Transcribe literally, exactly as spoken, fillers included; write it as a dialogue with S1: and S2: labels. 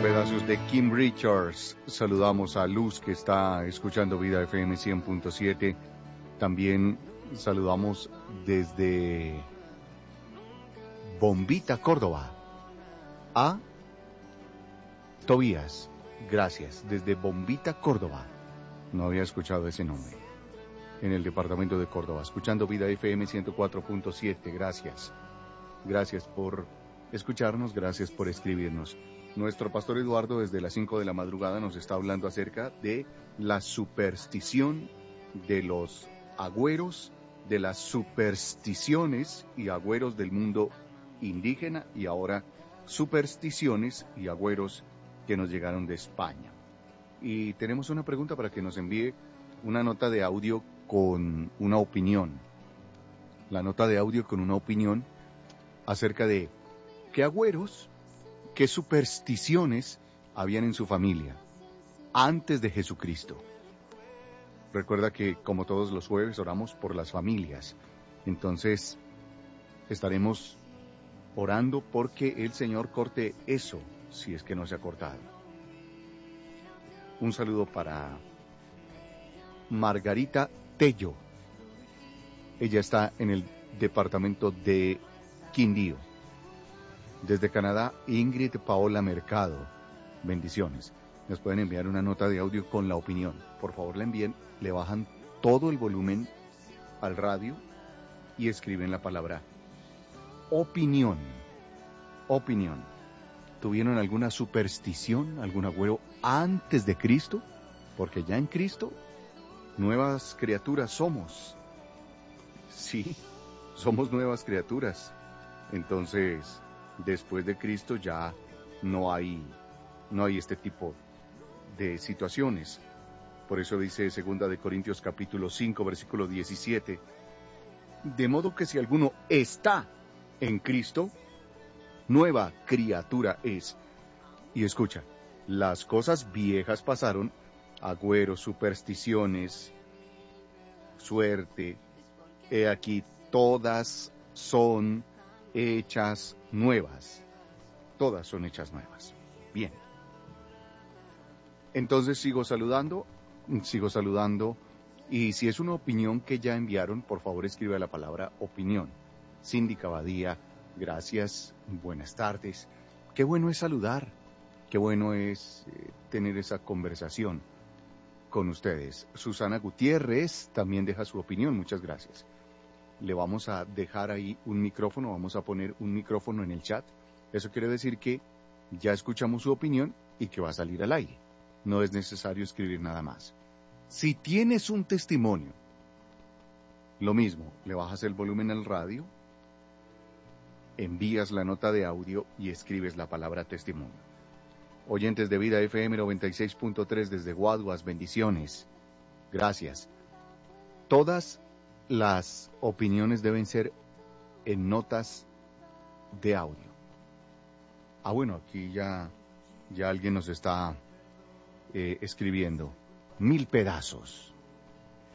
S1: pedazos de Kim Richards. Saludamos a Luz, que está escuchando Vida F M cien punto siete. También saludamos desde Bombita, Córdoba, a Tobías. Gracias, desde Bombita, Córdoba. No había escuchado ese nombre. En el departamento de Córdoba, escuchando Vida F M ciento cuatro punto siete. Gracias. Gracias por escucharnos, gracias por escribirnos. Nuestro pastor Eduardo desde las cinco de la madrugada nos está hablando acerca de la superstición de los agüeros, de las supersticiones y agüeros del mundo indígena y ahora supersticiones y agüeros que nos llegaron de España. Y tenemos una pregunta para que nos envíe una nota de audio con una opinión. La nota de audio con una opinión acerca de qué agüeros, qué supersticiones habían en su familia antes de Jesucristo. Recuerda que como todos los jueves oramos por las familias. Entonces estaremos orando porque el Señor corte eso, si es que no se ha cortado. Un saludo para Margarita Tello. Ella está en el departamento de Quindío. Desde Canadá, Ingrid Paola Mercado. Bendiciones. Nos pueden enviar una nota de audio con la opinión. Por favor, la envíen, le bajan todo el volumen al radio y escriben la palabra opinión. Opinión. ¿Tuvieron alguna superstición, algún agüero antes de Cristo? Porque ya en Cristo, nuevas criaturas somos. Sí, somos nuevas criaturas. Entonces, después de Cristo ya no hay, no hay este tipo de situaciones. Por eso dice segunda de Corintios capítulo cinco, versículo diecisiete. De modo que si alguno está en Cristo, nueva criatura es. Y escucha, las cosas viejas pasaron, agüeros, supersticiones, suerte, he aquí todas son hechas nuevas. Todas son hechas nuevas. Bien. Entonces sigo saludando, sigo saludando, y si es una opinión que ya enviaron, por favor escribe la palabra opinión. Cindy Cabadía, gracias, buenas tardes. Qué bueno es saludar, qué bueno es eh, tener esa conversación con ustedes. Susana Gutiérrez también deja su opinión, muchas gracias. Le vamos a dejar ahí un micrófono, vamos a poner un micrófono en el chat. Eso quiere decir que ya escuchamos su opinión y que va a salir al aire. No es necesario escribir nada más. Si tienes un testimonio, lo mismo, le bajas el volumen al radio, envías la nota de audio y escribes la palabra testimonio. Oyentes de Vida F M noventa y seis punto tres desde Guaduas, bendiciones. Gracias. Todas las opiniones deben ser en notas de audio. Ah, bueno, aquí ya, ya alguien nos está eh, escribiendo. Mil pedazos.